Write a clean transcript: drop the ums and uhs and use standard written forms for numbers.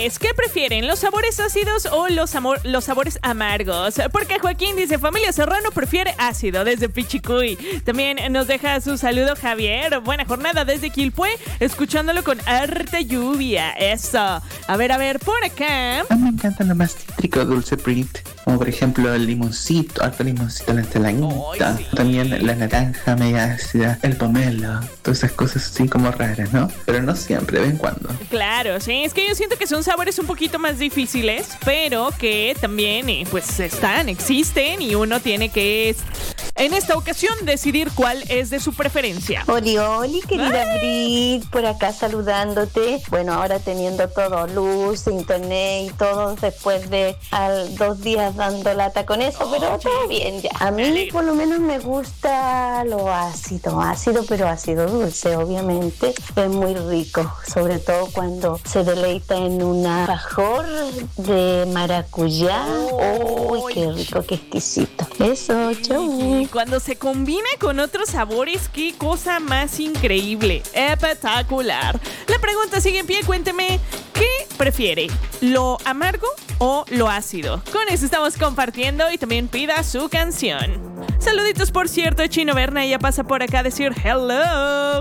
ustedes, ¿qué prefieren? ¿Los sabores ácidos o los sabores amargos? Porque Joaquín dice, familia Serrano prefiere ácido desde Pichicuy. También nos deja su saludo Javier. Buena jornada desde Quilpué, escuchándolo con harta lluvia. Eso. A ver, por acá. A mí me encanta lo más cítrico, dulce Brit. Como por ejemplo el limoncito, harto limoncito, la ensaladita. Sí. También la naranja media ácida, el pomelo. Todas esas cosas así como raras, ¿no? Pero no siempre, de vez en cuando. Claro, sí, es que yo siento que son sabores un poquito más difíciles, pero que también, pues existen y uno tiene que, en esta ocasión, decidir cuál es de su preferencia. Oli, querida Brit, por acá saludándote. Bueno, ahora teniendo todo, luz, internet y todo, después de 2 días dando lata con eso, pero todo bien ya. A mí por lo menos me gusta lo ácido, pero ácido dulce, obviamente. Es muy rico, sobre todo cuando se deleita en un alfajor de maracuyá. ¡Uy, qué rico, qué exquisito! Eso, chau. Y cuando se combina con otros sabores, qué cosa más increíble, espectacular. La pregunta sigue en pie, cuénteme, ¿qué prefiere? ¿Lo amargo o lo ácido? Con eso estamos compartiendo y también pida su canción. Saluditos, por cierto, Chino Berna, ella pasa por acá a decir hello.